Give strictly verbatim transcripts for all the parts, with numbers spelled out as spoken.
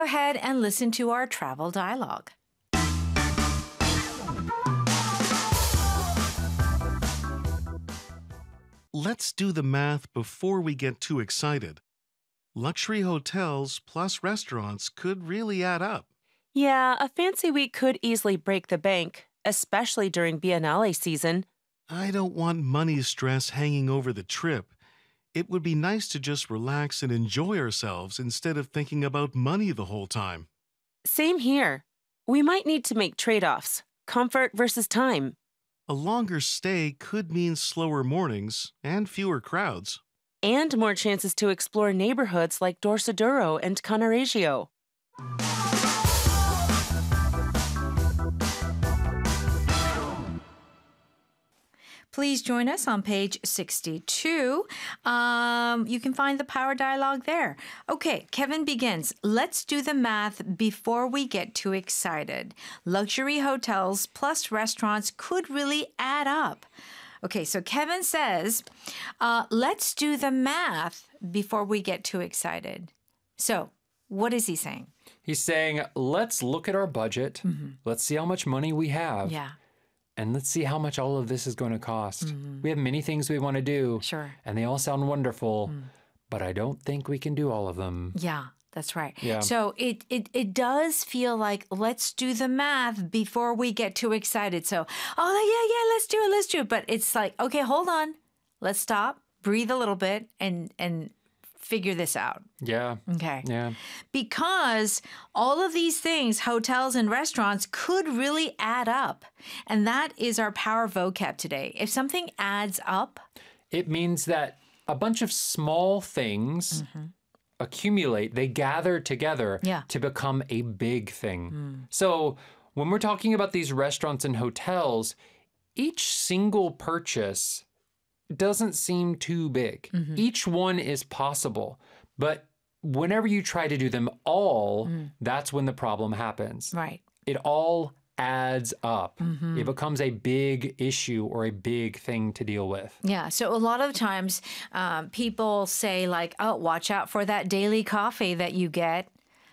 Go ahead and listen to our travel dialogue. Let's do the math before we get too excited. Luxury hotels plus restaurants could really add up. Yeah, a fancy week could easily break the bank, especially during Biennale season. I don't want money stress hanging over the trip. It would be nice to just relax and enjoy ourselves instead of thinking about money the whole time. Same here. We might need to make trade-offs, comfort versus time. A longer stay could mean slower mornings and fewer crowds. And more chances to explore neighborhoods like Dorsoduro and Cannaregio. Please join us on page sixty-two. Um, you can find the power dialogue there. Okay, Kevin begins. Let's do the math before we get too excited. Luxury hotels plus restaurants could really add up. Okay, so Kevin says, uh, let's do the math before we get too excited. So, what is he saying? He's saying, let's look at our budget. Mm-hmm. Let's see how much money we have. Yeah. And let's see how much all of this is going to cost. Mm-hmm. We have many things we want to do. Sure. And they all sound wonderful, mm. but I don't think we can do all of them. Yeah, that's right. Yeah. So it, it, it does feel like let's do the math before we get too excited. So, oh, yeah, yeah, let's do it, let's do it. But it's like, okay, hold on. Let's stop, breathe a little bit, and and figure this out. Yeah. Okay. Yeah. Because all of these things, hotels and restaurants, could really add up. And that is our power vocab today. If something adds up, it means that a bunch of small things mm-hmm. accumulate, they gather together yeah. to become a big thing. Mm. So when we're talking about these restaurants and hotels, each single purchase doesn't seem too big. Mm-hmm. Each one is possible, but whenever you try to do them all, mm. that's when the problem happens. Right. It all adds up. Mm-hmm. It becomes a big issue or a big thing to deal with. Yeah. So a lot of times um, people say like, oh, watch out for that daily coffee that you get.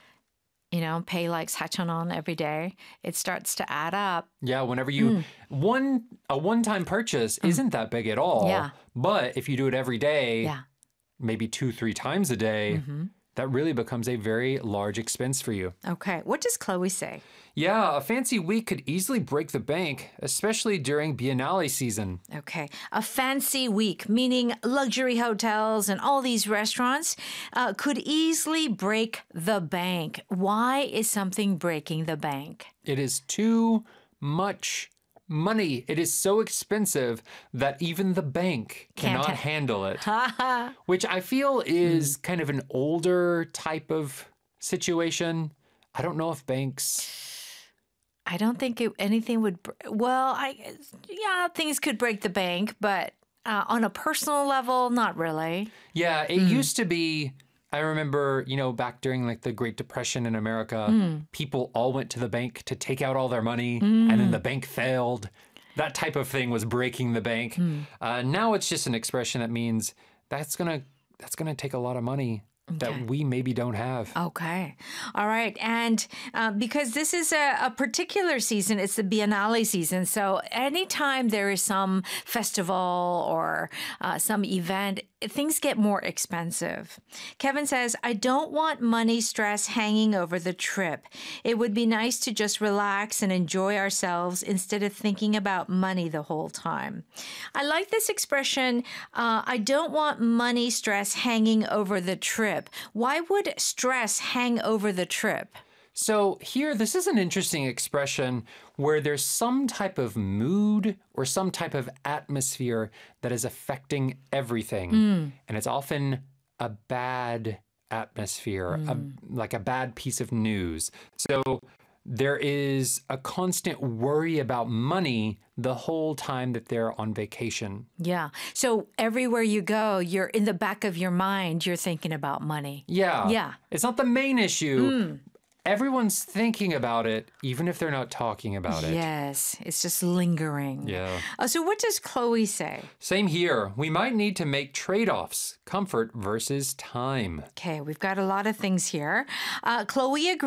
You know, pay like 사천 every day. It starts to add up. Yeah, whenever you, mm. one, a one-time purchase mm. isn't that big at all. Yeah. But if you do it every day, yeah. maybe two, three times a day, mm-hmm. that really becomes a very large expense for you. Okay. What does Chloe say? Yeah, a fancy week could easily break the bank, especially during Biennale season. Okay. A fancy week, meaning luxury hotels and all these restaurants, uh, could easily break the bank. Why is something breaking the bank? It is too much money. It is so expensive that even the bank Can't cannot ha- handle it, which I feel is mm. kind of an older type of situation. I don't know if banks... I don't think it, anything would, well, I yeah, things could break the bank, but uh, on a personal level, not really. Yeah, it mm. used to be, I remember, you know, back during like the Great Depression in America, mm. people all went to the bank to take out all their money, mm. and then the bank failed. That type of thing was breaking the bank. Mm. Uh, now it's just an expression that means that's gonna that's gonna take a lot of money. That okay. we maybe don't have. Okay. All right. And uh, because this is a, a particular season, it's the Biennale season. So anytime there is some festival or uh, some event, things get more expensive. Kevin says, I don't want money stress hanging over the trip. It would be nice to just relax and enjoy ourselves instead of thinking about money the whole time. I like this expression, uh, I don't want money stress hanging over the trip. Why would stress hang over the trip? So here, this is an interesting expression where there's some type of mood or some type of atmosphere that is affecting everything. Mm. And it's often a bad atmosphere, mm. a, like a bad piece of news. So there is a constant worry about money the whole time that they're on vacation. Yeah. So everywhere you go, you're in the back of your mind, you're thinking about money. Yeah. Yeah. It's not the main issue. Mm. everyone's thinking about it, even if they're not talking about it. Yes, it's just lingering. Yeah. Uh, so what does Chloe say? Same here. We might need to make trade-offs, comfort versus time. Okay, we've got a lot of things here. Uh, Chloe agrees.